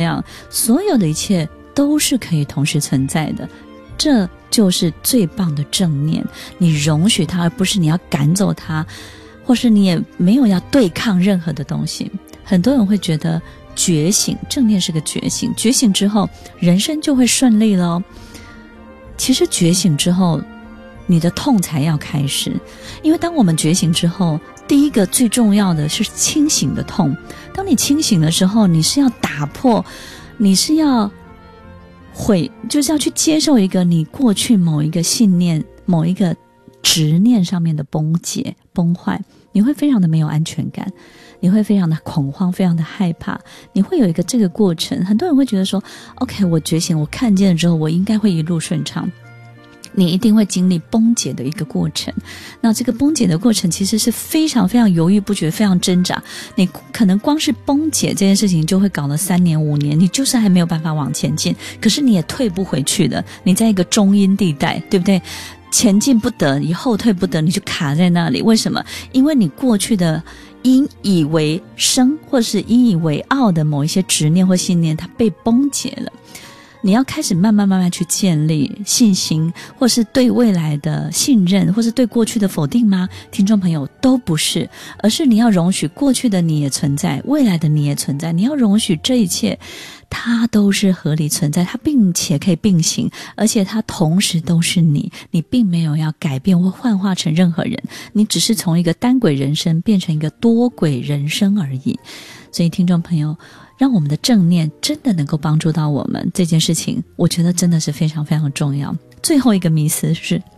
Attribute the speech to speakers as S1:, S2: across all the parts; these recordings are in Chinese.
S1: 量，所有的一切都是可以同时存在的，这就是最棒的正念。你容许它，而不是你要赶走它，或是你也没有要对抗任何的东西。很多人会觉得觉醒，正念是个觉醒，觉醒之后人生就会顺利了。其实觉醒之后你的痛才要开始，因为当我们觉醒之后，第一个最重要的是清醒的痛。当你清醒的时候，你是要打破，你是要就是要去接受一个你过去某一个信念、某一个执念上面的崩解、崩坏，你会非常的没有安全感，你会非常的恐慌，非常的害怕，你会有一个这个过程。很多人会觉得说 OK 我觉醒，我看见了之后我应该会一路顺畅，你一定会经历崩解的一个过程。那这个崩解的过程其实是非常非常犹豫不决，非常挣扎，你可能光是崩解这件事情就会搞了3年5年，你就是还没有办法往前进，可是你也退不回去的，你在一个中阴地带，对不对？前进不得，你后退不得，你就卡在那里。为什么？因为你过去的引以为生或是引以为傲的某一些执念或信念，它被崩解了。你要开始慢慢去建立信心，或是对未来的信任，或是对过去的否定吗？听众朋友，都不是，而是你要容许过去的你也存在，未来的你也存在，你要容许这一切它都是合理存在，它并且可以并行，而且它同时都是你并没有要改变或幻化成任何人，你只是从一个单轨人生变成一个多轨人生而已。所以听众朋友，让我们的正念真的能够帮助到我们，这件事情我觉得真的是非常非常重要。最后一个迷思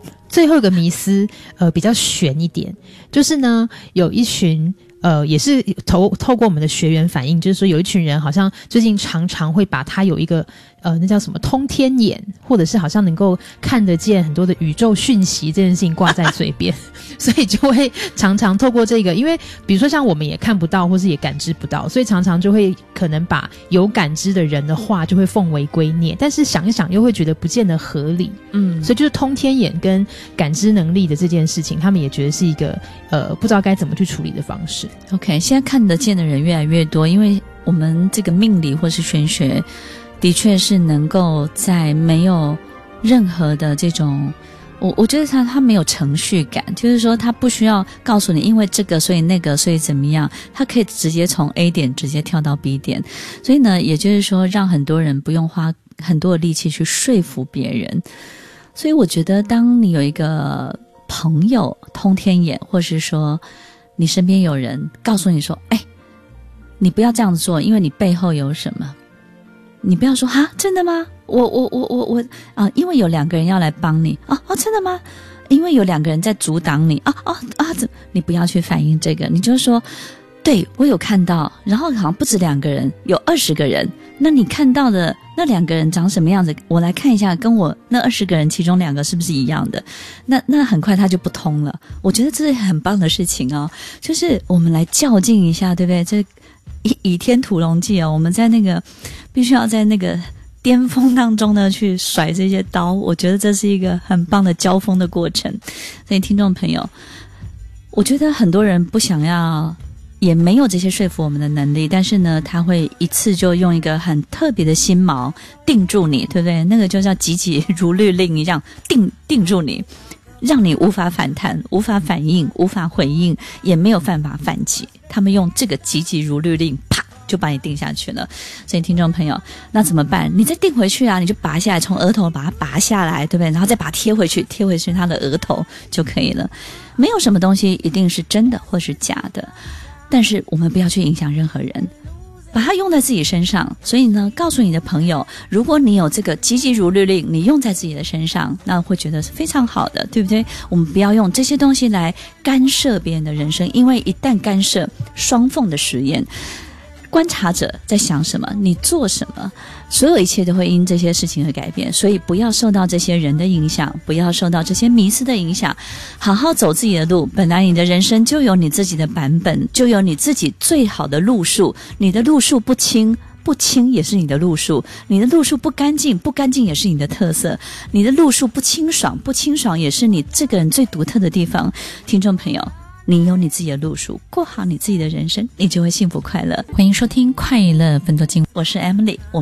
S2: 比较悬一点，就是呢有一群也是透过我们的学员反映，就是说有一群人好像最近常常会把他有一个那叫什么通天眼，或者是好像能够看得见很多的宇宙讯息这件事情挂在嘴边所以就会常常透过这个，因为比如说像我们也看不到或是也感知不到，所以常常就会可能把有感知的人的话就会奉为圭臬，但是想一想又会觉得不见得合理。所以就是通天眼跟感知能力的这件事情，他们也觉得是一个不知道该怎么去处理的方式。
S1: OK， 现在看得见的人越来越多，因为我们这个命理或是玄学的确是能够在没有任何的这种我觉得他没有程序感，就是说他不需要告诉你因为这个所以那个所以怎么样，他可以直接从 A 点直接跳到 B 点。所以呢，也就是说让很多人不用花很多的力气去说服别人。所以我觉得当你有一个朋友通天眼，或是说你身边有人告诉你说你不要这样子做，因为你背后有什么，你不要说哈真的吗？我因为有2个人要来帮你真的吗？因为有2个人在阻挡你你不要去反映这个，你就说对我有看到，然后好像不止2个人，有20个人，那你看到的那2个人长什么样子，我来看一下跟我那20个人其中2个是不是一样的，那很快它就不通了。我觉得这是很棒的事情就是我们来较劲一下，对不对？这倚天屠龙记我们在那个必须要在那个巅峰当中呢去甩这些刀，我觉得这是一个很棒的交锋的过程。所以听众朋友，我觉得很多人不想要，也没有这些说服我们的能力，但是呢他会一次就用一个很特别的心锚定住你，对不对？那个就叫急急如律令一样定住你，让你无法反弹，无法反应，无法回应，也没有办法反击。他们用这个急急如律令，啪就把你定下去了。所以听众朋友，那怎么办？你再定回去你就拔下来，从额头把它拔下来，对不对？然后再把它贴回去他的额头就可以了。没有什么东西一定是真的或是假的，但是我们不要去影响任何人，把它用在自己身上。所以呢，告诉你的朋友，如果你有这个急急如律令，你用在自己的身上，那会觉得是非常好的，对不对？我们不要用这些东西来干涉别人的人生，因为一旦干涉，双缝的实验，观察者在想什么，你做什么，所有一切都会因这些事情而改变。所以不要受到这些人的影响，不要受到这些迷思的影响，好好走自己的路。本来你的人生就有你自己的版本，就有你自己最好的路数。你的路数不清也是你的路数，你的路数不干净也是你的特色，你的路数不清爽也是你这个人最独特的地方。听众朋友，你有你自己的路数，过好你自己的人生，你就会幸福快乐。欢迎收听快乐分多金，我是 Emily。